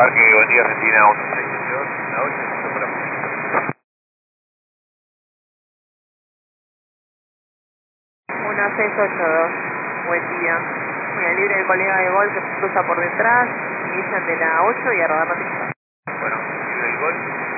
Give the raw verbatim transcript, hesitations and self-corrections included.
Parque, buen día, Argentina, uno seis ocho dos, la ocho, listo para movimiento. uno seis ocho dos, buen día. Mira, libre el colega de gol que cruza por detrás, inician de la ocho y a rodar la pista. Bueno, libre el gol.